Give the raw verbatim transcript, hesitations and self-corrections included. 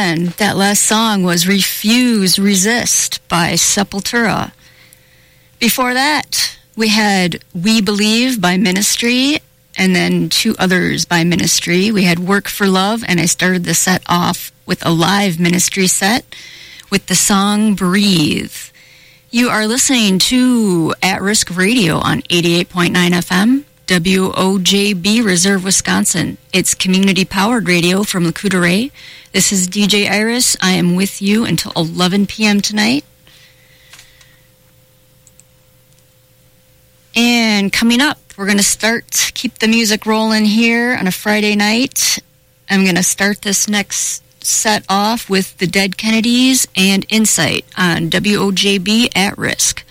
And that last song was Refuse, Resist by Sepultura. Before that, we had We Believe by Ministry, and then two others by Ministry. We had Work for Love, and I started the set off with a live Ministry set with the song Breathe. You are listening to At Risk Radio on eighty-eight point nine F M, W O J B Reserve, Wisconsin. It's community-powered radio from Lakota Ray. This is D J Iris. I am with you until eleven p.m. tonight. And coming up, we're going to start, keep the music rolling here on a Friday night. I'm going to start this next set off with the Dead Kennedys and Insight on W O J B At Risk.